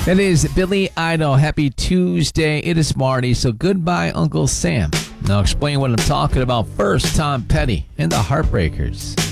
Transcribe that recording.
That is Billy Idol. Happy Tuesday. It is Marty, so goodbye, Uncle Sam. Now explain what I'm talking about first. Tom Petty and the Heartbreakers.